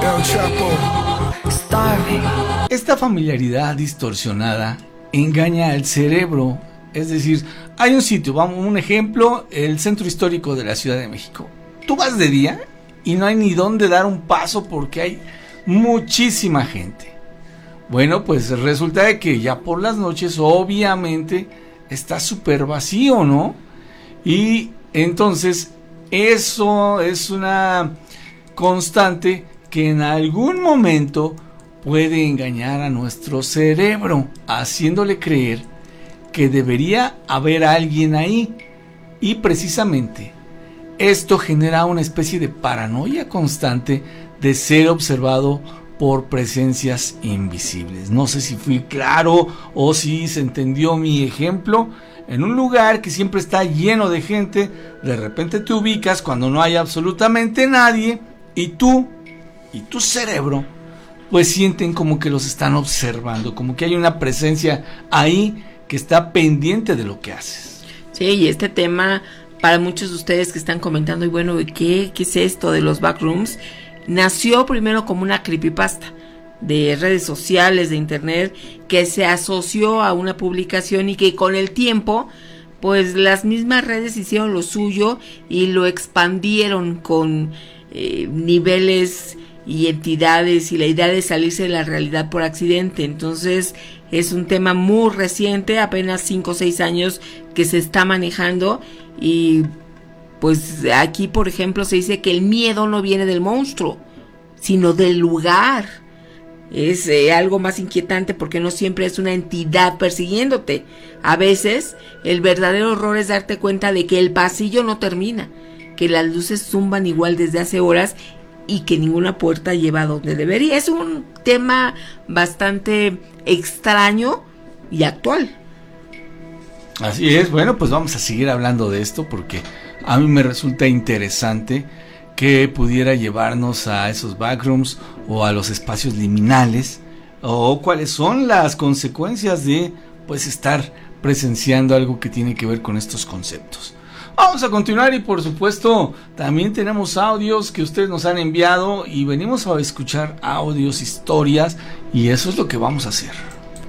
El Chapo. Starving. Esta familiaridad distorsionada engaña al cerebro. Es decir, hay un sitio, vamos, un ejemplo, el centro histórico de la Ciudad de México. Tú vas de día y no hay ni dónde dar un paso porque hay muchísima gente. Bueno, pues resulta de que ya por las noches obviamente está súper vacío, ¿no? Y entonces eso es una constante que en algún momento puede engañar a nuestro cerebro, haciéndole creer que debería haber alguien ahí. Y precisamente esto genera una especie de paranoia constante de ser observado por presencias invisibles. No sé si fui claro o si se entendió mi ejemplo. En un lugar que siempre está lleno de gente, de repente te ubicas cuando no hay absolutamente nadie y tú y tu cerebro pues sienten como que los están observando, como que hay una presencia ahí que está pendiente de lo que haces. Sí, y este tema, para muchos de ustedes que están comentando, y bueno, ¿qué es esto de los backrooms? Nació primero como una creepypasta de redes sociales, de internet, que se asoció a una publicación y que con el tiempo, pues las mismas redes hicieron lo suyo y lo expandieron con niveles y entidades y la idea de salirse de la realidad por accidente. Entonces es un tema muy reciente, apenas 5 o 6 años que se está manejando. Y pues aquí, por ejemplo, se dice que el miedo no viene del monstruo, sino del lugar. Es algo más inquietante porque no siempre es una entidad persiguiéndote. A veces el verdadero horror es darte cuenta de que el pasillo no termina, que las luces zumban igual desde hace horas y que ninguna puerta lleva a donde debería. Es un tema bastante extraño y actual. Así es. Bueno, pues vamos a seguir hablando de esto porque a mí me resulta interesante que pudiera llevarnos a esos backrooms o a los espacios liminales, o cuáles son las consecuencias de pues estar presenciando algo que tiene que ver con estos conceptos. Vamos a continuar y por supuesto también tenemos audios que ustedes nos han enviado y venimos a escuchar audios, historias, y eso es lo que vamos a hacer.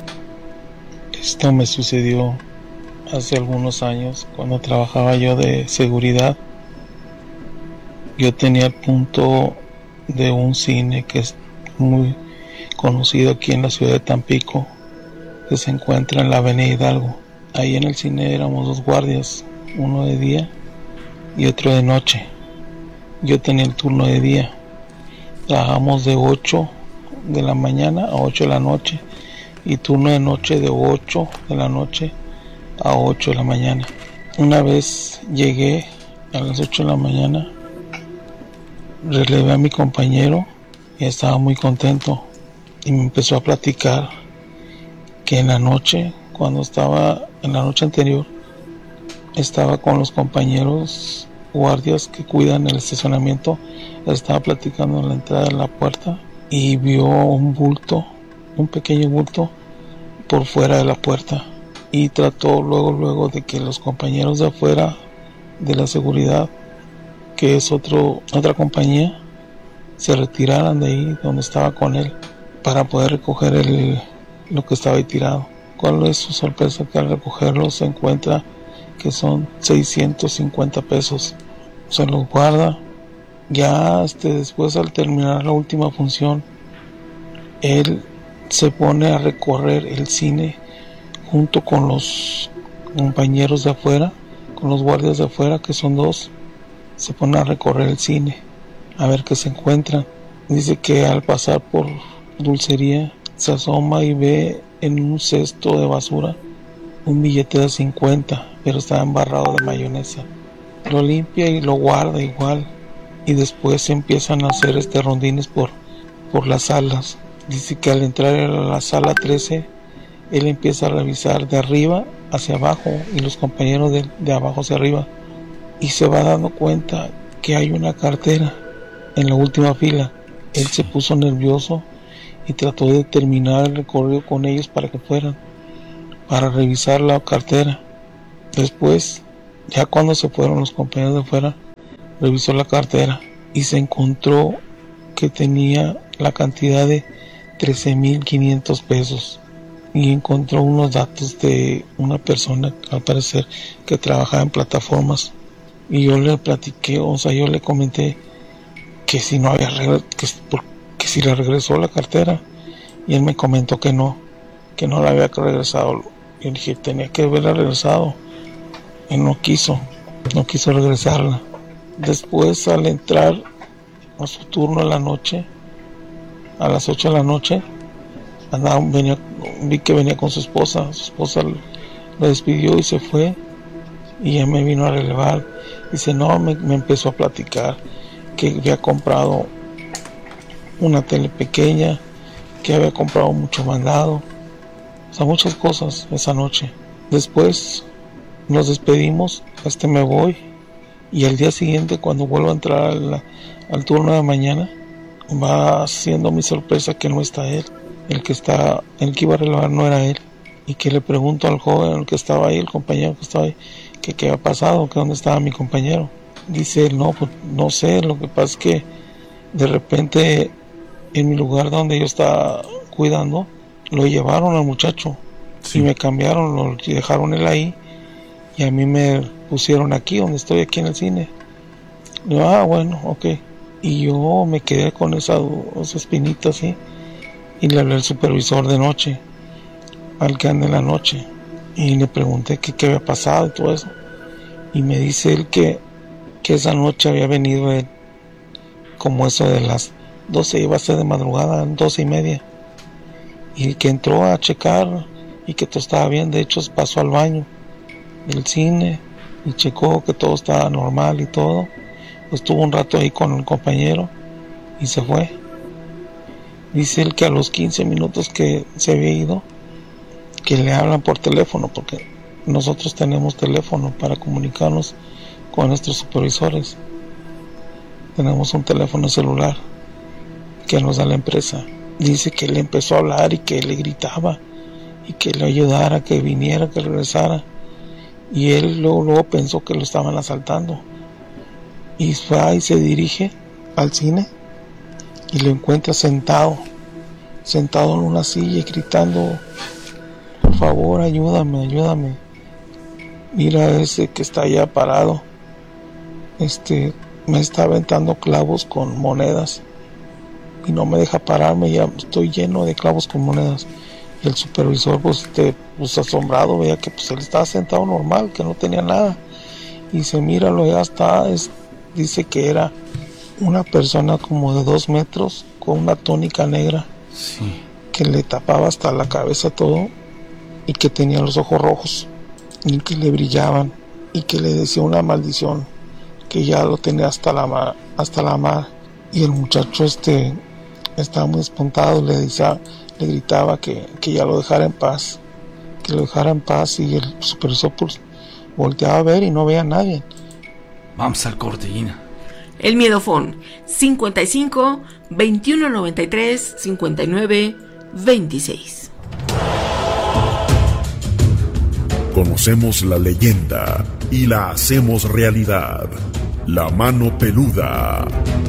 Esto me sucedió hace algunos años cuando trabajaba yo de seguridad. Yo tenía el punto de un cine que es muy conocido aquí en la ciudad de Tampico, que se encuentra en la avenida Hidalgo. Ahí en el cine éramos 2 guardias, uno de día y otro de noche. Yo tenía el turno de día. Trabajamos de 8 de la mañana a 8 de la noche y turno de noche de 8 de la noche a 8 de la mañana. Una vez llegué a las 8 de la mañana, relevé a mi compañero y estaba muy contento y me empezó a platicar que en la noche, cuando estaba en la noche anterior, estaba con los compañeros guardias que cuidan el estacionamiento, estaba platicando en la entrada de la puerta y vio un bulto, un pequeño bulto por fuera de la puerta, y trató luego de que los compañeros de afuera de la seguridad, que es otra compañía, se retiraran de ahí donde estaba con él para poder recoger lo que estaba ahí tirado. ¿Cuál es su sorpresa? Que al recogerlo se encuentra que son 650 pesos. Se los guarda. Ya después, al terminar la última función, él se pone a recorrer el cine junto con los compañeros de afuera, con los guardias de afuera, que son 2. Se pone a recorrer el cine a ver qué se encuentran. Dice que al pasar por dulcería se asoma y ve en un cesto de basura un billete de 50, pero estaba embarrado de mayonesa. Lo limpia y lo guarda igual, y después empiezan a hacer rondines por las salas. Dice que al entrar a la sala 13, él empieza a revisar de arriba hacia abajo y los compañeros de abajo hacia arriba, y se va dando cuenta que hay una cartera en la última fila. Él se puso nervioso y trató de terminar el recorrido con ellos para que fueran para revisar la cartera. Después, ya cuando se fueron los compañeros de afuera, revisó la cartera y se encontró que tenía la cantidad de 13,500 pesos y encontró unos datos de una persona, al parecer, que trabajaba en plataformas. Y yo le platiqué, yo le comenté que si no había que si le regresó la cartera, y él me comentó que no la había regresado. Yo dije, tenía que haberla regresado, y no quiso regresarla. Después, al entrar a su turno en la noche, a las 8 de la noche, vi que venía con su esposa la despidió y se fue, y ella me vino a relevar. Dice, no, me empezó a platicar que había comprado una tele pequeña, que había comprado mucho mandado, muchas cosas esa noche. Después nos despedimos, me voy, y al día siguiente, cuando vuelvo a entrar al turno de mañana, va siendo mi sorpresa que no está él. El que iba a relevar no era él, y que le pregunto al joven, el que estaba ahí, el compañero que estaba ahí, que qué había pasado, que dónde estaba mi compañero. Dice él, no, pues no sé, lo que pasa es que de repente en mi lugar donde yo estaba cuidando, lo llevaron al muchacho, sí, y me cambiaron, lo dejaron él ahí, y a mí me pusieron aquí, donde estoy, aquí en el cine. Y yo, bueno, ok. Y yo me quedé con esa espinita así, y le hablé al supervisor de noche, al que anda en la noche, y le pregunté qué había pasado y todo eso, y me dice él que esa noche había venido él como eso de las 12, iba a ser de madrugada, 12:30, y que entró a checar y que todo estaba bien. De hecho, pasó al baño del cine y checó que todo estaba normal y todo. Estuvo un rato ahí con el compañero y se fue. Dice él que a los 15 minutos que se había ido, que le hablan por teléfono, porque nosotros tenemos teléfono para comunicarnos con nuestros supervisores. Tenemos un teléfono celular que nos da la empresa. Dice que le empezó a hablar y que le gritaba y que le ayudara, que viniera, que regresara, y él luego pensó que lo estaban asaltando, y va y se dirige al cine y lo encuentra sentado en una silla y gritando, por favor, ayúdame, mira ese que está allá parado, me está aventando clavos con monedas y no me deja pararme, ya estoy lleno de clavos con monedas. Y el supervisor pues asombrado veía que pues él estaba sentado normal, que no tenía nada, y dice, míralo, ya está. Dice que era una persona como de 2 metros con una túnica negra, sí, que le tapaba hasta la cabeza todo, y que tenía los ojos rojos y que le brillaban, y que le decía una maldición, que ya lo tenía hasta la mar. Y el muchacho estaba muy espantado, le gritaba que ya lo dejara en paz, y el supervisor pues volteaba a ver y no veía a nadie. Vamos al corte, Gina. El Miedofón 55 21 93 59 26. Conocemos la leyenda y la hacemos realidad. La mano peluda.